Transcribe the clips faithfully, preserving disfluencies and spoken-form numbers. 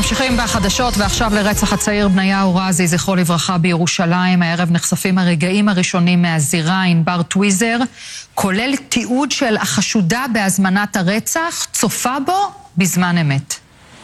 ממשיכים בחדשות, ועכשיו לרצח הצעיר בניהו רזי, זכרו לברכה, בירושלים. הערב נחשפים הרגעים הראשונים מהזירה. ענבר טוויזר, כולל תיעוד של החשודה בהזמנת הרצח, צופה בו בזמן אמת.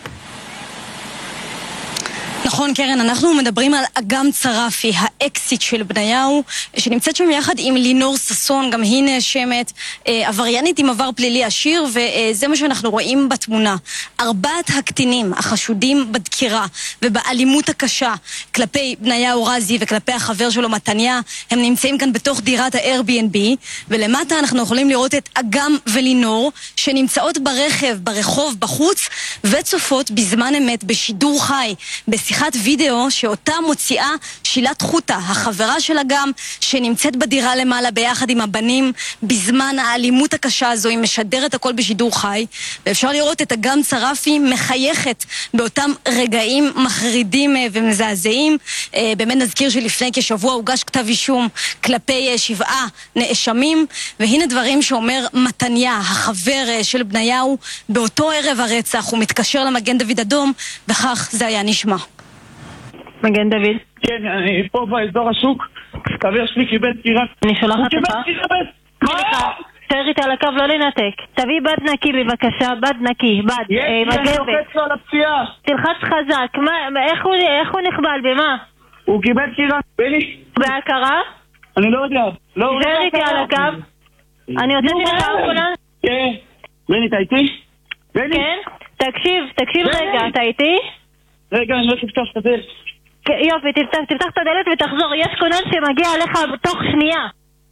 נכון, קרן, אנחנו מדברים על אגם צרפי, האקסיט של בניהו, שנמצאת שם יחד עם לינור ססון, גם היא נאשמת, אה, עבריינית עם עבר פלילי עשיר, וזה מה שאנחנו רואים בתמונה. ארבעת הקטינים החשודים בדקירה ובאלימות הקשה כלפי בניהו רזי וכלפי החבר שלו מתניה, הם נמצאים כאן בתוך דירת ה-Airbnb, ולמטה אנחנו יכולים לראות את אגם ולינור, שנמצאות ברכב, ברחוב, בחוץ, וצופות בזמן אמת, בשידור חי, בשיחת וידאו שאותה מוציאה שילת חוטה, החברה של אגם, שנמצאת בדירה למעלה ביחד עם הבנים. בזמן האלימות הקשה הזו היא משדרת הכל בשידור חי, ואפשר לראות את אגם צרפי מחייכת באותם רגעים מחרידים ומזעזעים. באמת נזכיר שלפני כשבוע הוגש כתב אישום כלפי שבעה נאשמים, והנה דברים שאומר מתניה, החבר של בניהו, באותו ערב הרצח. הוא מתקשר למגן דוד אדום, וכך זה היה נשמע. מגן דוד. כן, אני פה באזור השוק, חבר שלי קיבל דקירה. אני שולחת אותך. הוא קיבל דקירה. מה? תאר איתה על הקו, לא לנתק. תביא בד נקי בבקשה, בד נקי, בד, מגבת. יש, לוחץ לו על הפציעה. תלחץ חזק, איך הוא נכבל, במה? הוא קיבל דקירה. בני? בהכרה? אני לא יודע. תאר איתה על הקו. אני הוצאתי לך אמבולנס? כן. בני, אתה איתי? בני? כן? תקשיב, תקשיב רגע, אתה איתי? רגע, אני לא תפתח את הדלת. יופי, תפתח, תפתח את הדלת ותחזור. יש כונן שמגיע עליך בתוך שנייה.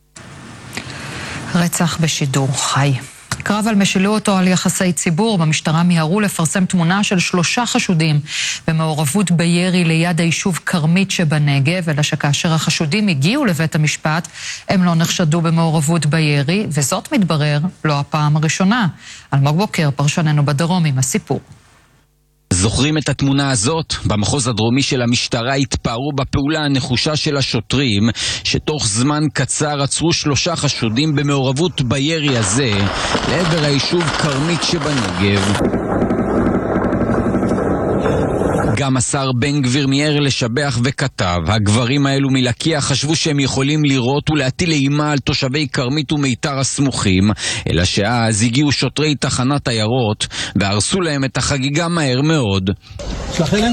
רצח בשידור חי. קרב על משילות או על יחסי ציבור. במשטרה מיהרו לפרסם תמונה של שלושה חשודים במעורבות בירי ליד היישוב קרמית שבנגב, אלא שכאשר החשודים הגיעו לבית המשפט הם לא נחשדו במעורבות בירי, וזאת מתברר לא הפעם הראשונה. אלמוג בוקר, פרשננו בדרום, עם הסיפור. זוכרים את התמונה הזאת? במחוז הדרומי של המשטרה התפארו בפעולה הנחושה של השוטרים, שתוך זמן קצר עצרו שלושה חשודים במעורבות בירי הזה לעבר היישוב קרמית שבנגב. גם השר בן גביר מיהר לשבח וכתב, הגברים האלו מלקיה חשבו שהם יכולים לראות ולהטיל אימה על תושבי קרמית ומיתר הסמוכים, אלא שאז הגיעו שוטרי תחנת עיירות והרסו להם את החגיגה מהר מאוד. שלח אליהם?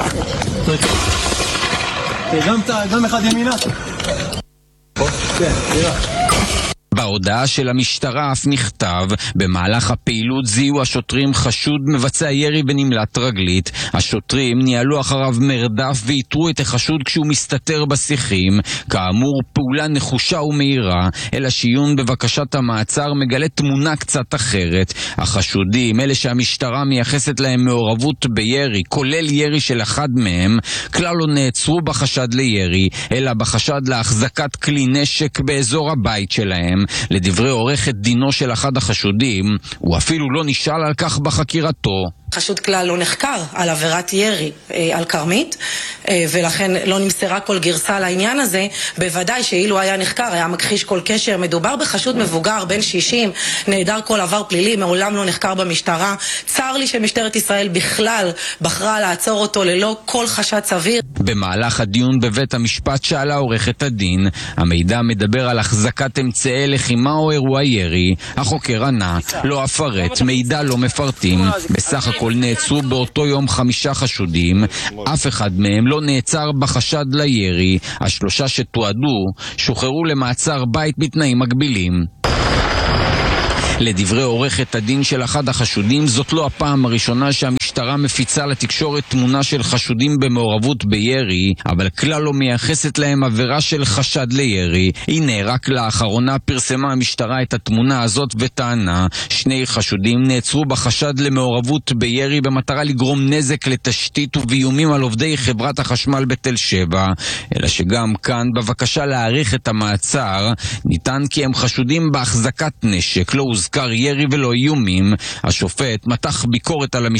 גם אחד ימינה? כן, תראה. בהודעה של המשטרה אף נכתב, במהלך הפעילות זיהו השוטרים חשוד מבצע ירי ונמלט רגלית. השוטרים ניהלו אחריו מרדף ויתרו את החשוד כשהוא מסתתר בשיחים. כאמור, פעולה נחושה ומהירה, אלא שעיון בבקשת המעצר מגלה תמונה קצת אחרת. החשודים, אלה שהמשטרה מייחסת להם מעורבות בירי, כולל ירי של אחד מהם, כלל לא נעצרו בחשד לירי, אלא בחשד להחזקת כלי נשק באזור הבית שלהם. לדברי עורכת דינו של אחד החשודים, הוא אפילו לא נשאל על כך בחקירתו. חשוד כלל לא נחקר על עבירת ירי אה, על קרמית, אה, ולכן לא נמסרה כל גרסה לעניין הזה. בוודאי שאילו היה נחקר, היה מכחיש כל קשר. מדובר בחשוד מבוגר, בן שישים, נעדר כל עבר פלילי, מעולם לא נחקר במשטרה. צר לי שמשטרת ישראל בכלל בחרה לעצור אותו ללא כל חשד סביר. במהלך הדיון בבית המשפט שאלה עורכת הדין, המידע מדבר על החזקת אמצעי לחימה או אירוע ירי. החוקר ענה, לא אפרט, מידע לא מפרטים. בסך הכל כל נעצרו באותו יום חמישה חשודים, אף אחד מהם לא נעצר בחשד לירי. השלושה שתועדו שוחררו למעצר בית בתנאים מגבילים. לדברי עורכת הדין של אחד החשודים, זאת לא הפעם הראשונה שהמשטרה מפיצה לתקשורת תמונה של חשודים במעורבות בירי, אבל כלל לא מייחסת להם עבירה של חשד לירי. הנה, רק לאחרונה פרסמה המשטרה את התמונה הזאת וטענה, שני חשודים נעצרו בחשד למעורבות בירי במטרה לגרום נזק לתשתית ובאיומים על עובדי חברת החשמל בתל שבע. אלא שגם כאן, בבקשה להאריך את המעצר, ניתן כי הם חשודים בהחזקת נשק, לא הוזכר ירי ולא איומים. השופט מתח ביקורת על המשטרה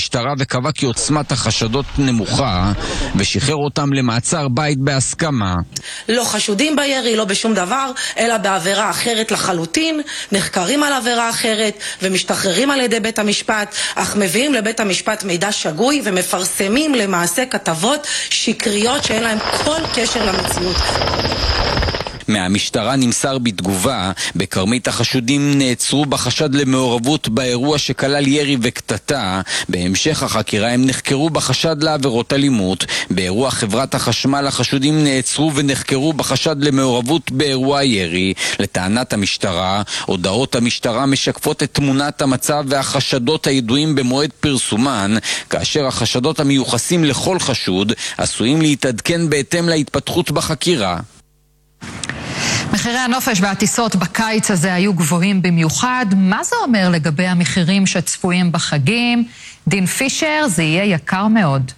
וקבע כי עוצמת החשדות נמוכה ושחרר אותם למעצר בית בהסכמה. לא חשודים בירי, לא בשום דבר, אלא בעבירה אחרת לחלוטין, נחקרים על עבירה אחרת ומשתחררים על ידי בית המשפט, אך מביאים לבית המשפט מידע שגוי ומפרסמים למעשה כתבות שקריות שאין להם כל קשר למציאות. מהמשטרה נמסר בתגובה, בקרמית החשודים נעצרו בחשד למעורבות באירוע שכלל ירי וקטטה. בהמשך החקירה הם נחקרו בחשד לעבירות אלימות. באירוע חברת החשמל החשודים נעצרו ונחקרו בחשד למעורבות באירוע ירי. לטענת המשטרה, הודעות המשטרה משקפות את תמונת המצב והחשדות הידועים במועד פרסומן, כאשר החשדות המיוחסים לכל חשוד עשויים להתעדכן בהתאם להתפתחות בחקירה. מחירי הנופש והטיסות בקיץ הזה היו גבוהים במיוחד. מה זה אומר לגבי המחירים שצפויים בחגים? דין פישר, זה יהיה יקר מאוד.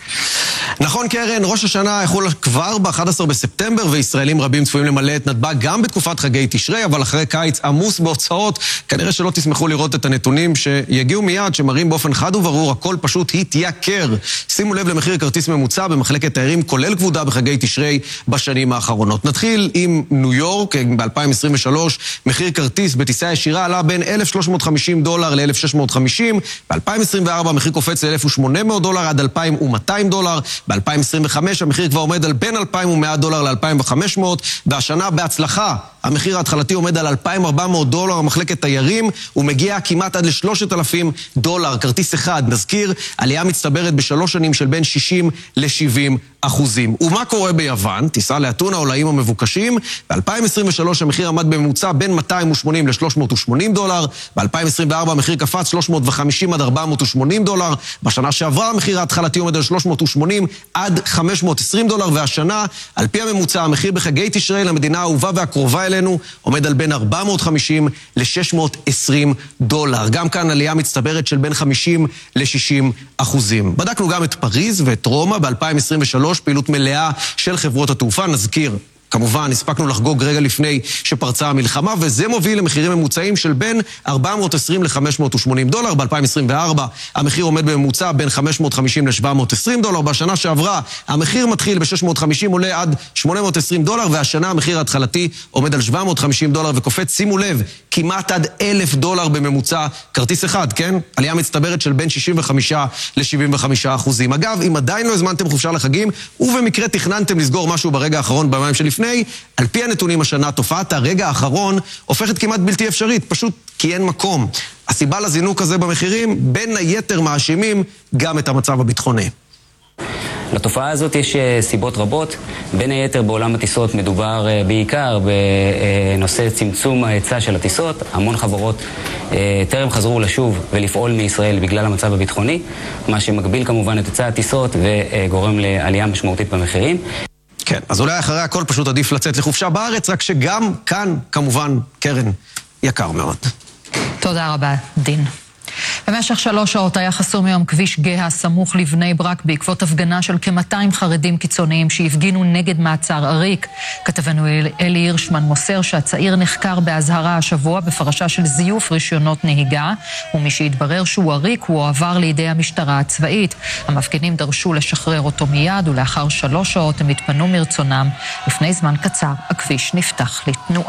נכון קרן, ראש השנה יחול כבר ב-אחד עשר בספטמבר וישראלים רבים צפויים למלא את נתב"ג גם בתקופת חגי תשרי, אבל אחרי קיץ עמוס בהוצאות, כנראה שלא תשמחו לראות את הנתונים שיגיעו מיד, שמראים באופן חד וברור, הכל פשוט התייקר. שימו לב למחיר כרטיס ממוצע במחלקת תיירים, כולל כבודה בחגי תשרי בשנים האחרונות. נתחיל עם ניו יורק, ב-אלפיים עשרים ושלוש מחיר כרטיס בטיסה ישירה עלה בין אלף שלוש מאות וחמישים דולר ל-אלף שש מאות וחמישים, ב-אלפיים עשרים וארבע המחיר קופץ ל-אלף ושמונה מאות דולר עד אלפיים ומאתיים דולר, ב-אלפיים עשרים וחמש המחיר כבר עומד על בין אלפיים ומאה דולר ל-אלפיים וחמש מאות, והשנה בהצלחה המחיר ההתחלתי עומד על אלפיים וארבע מאות דולר מחלקת תיירים, ומגיע כמעט עד ל-שלושת אלפים דולר, כרטיס אחד. נזכיר, עלייה מצטברת בשלוש שנים של בין שישים ל-שבעים אחוזים. ומה קורה ביוון? טיסה לאתונה או לאיים המבוקשים. ב-אלפיים עשרים ושלוש המחיר עמד בממוצע בין מאתיים ושמונים ל-שלוש מאות ושמונים דולר. ב-אלפיים עשרים וארבע המחיר קפץ שלוש מאות וחמישים עד ארבע מאות ושמונים דולר. בשנה שעברה המחיר ההתחלתי עומד על שלוש מאות ושמונים עד חמש מאות ועשרים דולר, והשנה, על פי הממוצע, המחיר בחגי תשרי למדינה האהובה והקרובה אלינו עומד על בין ארבע מאות וחמישים ל-שש מאות ועשרים דולר. גם כאן עלייה מצטברת של בין חמישים ל-שישים אחוזים. בדקנו גם את פריז ואת רומא ב-אלפיים עשרים ושלוש, פעילות מלאה של חברות התעופה. נזכיר, כמובן, הספקנו לחגוג רגע לפני שפרצה המלחמה, וזה מוביל למחירים ממוצעים של בין ארבע מאות ועשרים ל-חמש מאות ושמונים דולר. ב-אלפיים עשרים וארבע המחיר עומד בממוצע בין חמש מאות וחמישים ל-שבע מאות ועשרים דולר. בשנה שעברה המחיר מתחיל ב-שש מאות וחמישים, עולה עד שמונה מאות ועשרים דולר, והשנה המחיר ההתחלתי עומד על שבע מאות וחמישים דולר וקופץ, שימו לב, כמעט עד אלף דולר בממוצע, כרטיס אחד, כן? עלייה מצטברת של בין שישים וחמישה ל-שבעים וחמישה אחוזים. אגב, אם עדיין לא הזמנתם חופשה לחגים, ובמקרה תכננתם לסגור משהו ברגע האחרון בימים שלפני, על פי הנתונים השנה, תופעת הרגע האחרון הופכת כמעט בלתי אפשרית, פשוט כי אין מקום. הסיבה לזינוק הזה במחירים, בין היתר מאשימים גם את המצב הביטחוני. לתופעה הזאת יש סיבות רבות, בין היתר בעולם הטיסות מדובר בעיקר בנושא צמצום ההיצע של הטיסות. המון חברות טרם חזרו לשוב ולפעול מישראל בגלל המצב הביטחוני, מה שמגביל כמובן את היצע הטיסות וגורם לעלייה משמעותית במחירים. כן, אז אולי אחרי הכל פשוט עדיף לצאת לחופשה בארץ, רק שגם כאן, כמובן, קרן, יקר מאוד. תודה רבה, דין. במשך שלוש שעות היה חסום היום כביש גאה סמוך לבני ברק בעקבות הפגנה של כ-מאתיים חרדים קיצוניים שהפגינו נגד מעצר עריק. כתבנו אלי הירשמן מוסר שהצעיר נחקר בהזהרה השבוע בפרשה של זיוף רישיונות נהיגה, ומי שהתברר שהוא עריק הוא עבר לידי המשטרה הצבאית. המפגינים דרשו לשחרר אותו מיד, ולאחר שלוש שעות הם התפנו מרצונם. לפני זמן קצר הכביש נפתח לתנועה.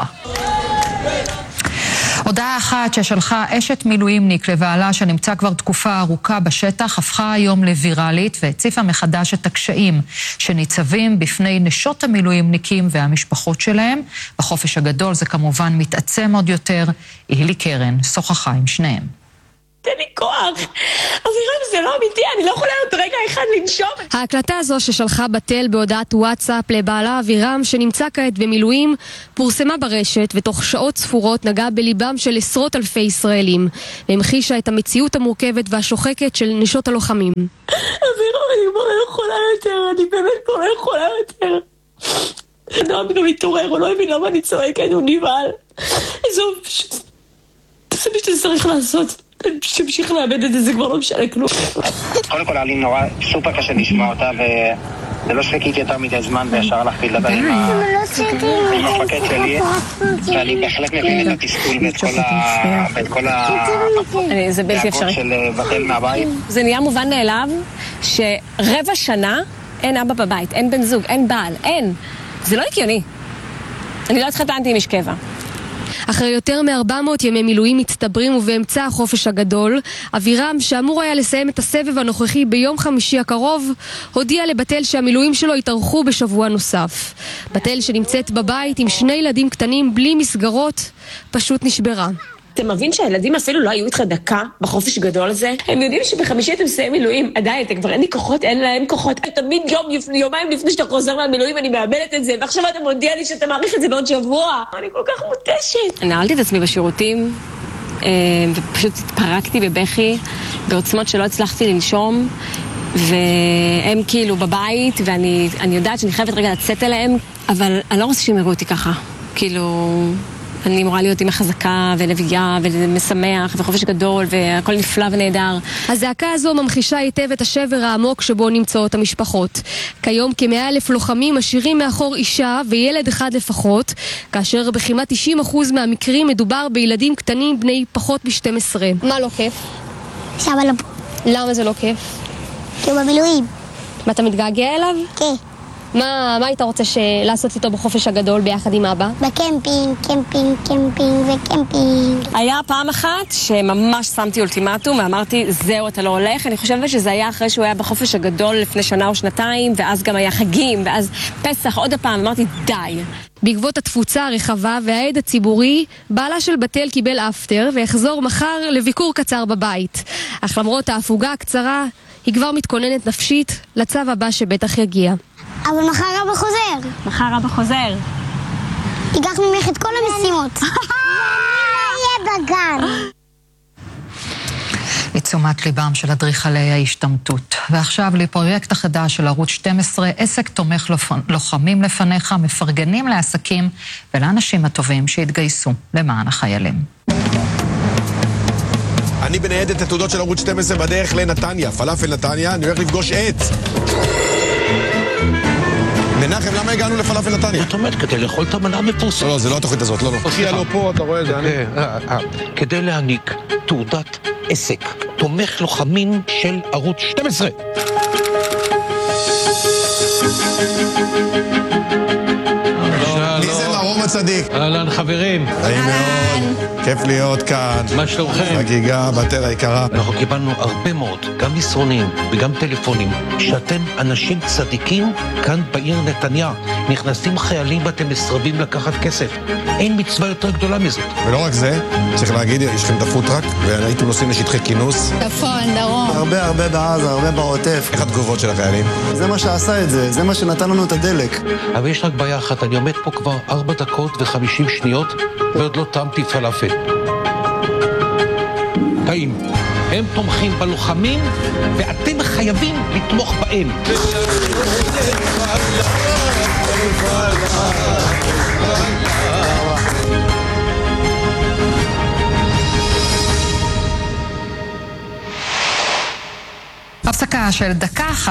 הודעה אחת ששלחה אשת מילואימניק לבעלה שנמצא כבר תקופה ארוכה בשטח הפכה היום לווירלית והציפה מחדש את הקשיים שניצבים בפני נשות המילואימניקים והמשפחות שלהם. בחופש הגדול זה כמובן מתעצם עוד יותר. אילי קרן שוחחה עם שניהם. תן לי כוח, אבירם זה לא אמיתי, אני לא יכולה עוד רגע אחד לנשום. ההקלטה הזו ששלחה בתל בהודעת וואטסאפ לבעלה אבירם שנמצא כעת במילואים פורסמה ברשת, ותוך שעות ספורות נגעה בליבם של עשרות אלפי ישראלים והמחישה את המציאות המורכבת והשוחקת של נשות הלוחמים. אבירם, אני כבר לא יכולה יותר, אני באמת כבר לא יכולה יותר. נועם גם מתעורר, הוא לא הבין למה אני צועקת, הוא נבהל. עזוב, פשוט זה מה שאתה צריך לעשות. שתמשיך לאבד את זה, זה כבר לא משנה כלום. קודם כל, היה לי נורא סופר קשה לשמוע אותה, זה לא שחיכיתי יותר מדי זמן וישר הלכתי לדבר עם המפקד שלי, ואני בהחלט מבין את התסכול ואת כל הדאגות של בטל מהבית. זה נהיה מובן מאליו שרבע שנה אין אבא בבית, אין בן זוג, אין בעל, אין. זה לא הגיוני. אני לא התחתנתי עם איש קבע. אחרי יותר מ-ארבע מאות ימי מילואים מצטברים ובאמצע החופש הגדול, אבירם, שאמור היה לסיים את הסבב הנוכחי ביום חמישי הקרוב, הודיע לבטל שהמילואים שלו יתארכו בשבוע נוסף. בטל, שנמצאת בבית עם שני ילדים קטנים בלי מסגרות, פשוט נשברה. אתה מבין שהילדים אפילו לא היו איתך דקה בחופש גדול הזה? הם יודעים שבחמישי אתם מסיים מילואים, עדיין, אתה כבר אין לי כוחות, אין להם כוחות. תמיד יום, יומיים לפני שאתה חוזר מהמילואים, אני מאבדת את זה, ועכשיו אתה מודיע לי שאתה מעריך את זה בעוד שבוע. אני כל כך מותשת. נעלתי את עצמי בשירותים, ופשוט התפרקתי בבכי, בעוצמות שלא הצלחתי לנשום, והם כאילו בבית, ואני אני יודעת שאני חייבת רגע לצאת אליהם, אבל אני לא רוצה שהם יראו אותי ככה. כאילו... אני אמורה להיות אימא חזקה ונביאה ומשמח וחופש גדול והכל נפלא ונהדר. הזעקה הזו ממחישה היטב את השבר העמוק שבו נמצאות המשפחות. כיום כמאה אלף לוחמים משאירים מאחור אישה וילד אחד לפחות, כאשר בכמעט תשעים אחוז מהמקרים מדובר בילדים קטנים בני פחות מ-שתים עשרה. מה לא כיף? שמה לא פה. למה זה לא כיף? כי הוא במילואים. מה, אתה מתגעגע אליו? כן. מה, מה היית רוצה לעשות איתו בחופש הגדול ביחד עם אבא? בקמפינג, קמפינג, קמפינג וקמפינג. היה פעם אחת שממש שמתי אולטימטום ואמרתי, זהו, אתה לא הולך. אני חושבת שזה היה אחרי שהוא היה בחופש הגדול לפני שנה או שנתיים, ואז גם היה חגים, ואז פסח עוד הפעם, אמרתי, די. בעקבות התפוצה הרחבה והעד הציבורי, בעלה של בתל קיבל אפטר ויחזור מחר לביקור קצר בבית. אך למרות ההפוגה הקצרה, היא כבר מתכוננת נפשית לצו הבא שבטח יגיע. אבל מחר אבא חוזר. מחר אבא חוזר. ייקח ממך את כל המשימות. ואני לא אהיה בגן. לתשומת ליבם של אדריכלי ההשתמטות. ועכשיו לפרויקט החדש של ערוץ שתים עשרה, עסק תומך לוחמים לפניך, מפרגנים לעסקים ולאנשים הטובים שהתגייסו למען החיילים. אני בניידת התעודות של ערוץ שתים עשרה בדרך לנתניה, פלאפל נתניה, אני הולך לפגוש עץ. מנחם, למה הגענו לפלאפל נתניה? זאת אומרת, כדי לאכול את המנה המפורסמת. לא, לא, זה לא התוכנית הזאת, לא, לא. תחייה לא פה, אתה רואה, זה אני. כדי להעניק תעודת עסק, תומך לוחמים של ערוץ שתים עשרה. מי זה מרום הצדיק? אהלן, חברים. נעים מאוד, כיף להיות כאן. מה שלומכם? חגיגה, בתל היקרה. אנחנו קיבלנו הרבה מאוד, גם מסרונים וגם טלפונים, שאתם אנשים צדיקים כאן בעיר נתניה. נכנסים חיילים ואתם מסרבים לקחת כסף. אין מצווה יותר גדולה מזאת. ולא רק זה, צריך להגיד, יש לכם את הפוטרק, והייתם נוסעים לשטחי כינוס. צפון, דרום. הרבה הרבה בעזה, הרבה בעוטף. איך התגובות של החיילים? זה מה שעשה את זה, זה מה שנתן לנו את הדלק. אבל יש רק בעיה אחת, אני עומד פה כבר ארבע דקות וחמישים שניות, ועוד לא טעמתי פלאפל. טעים. הם תומכים בלוחמים, ואתם חייבים לתמוך בהם. הפסקה של דקה אחת.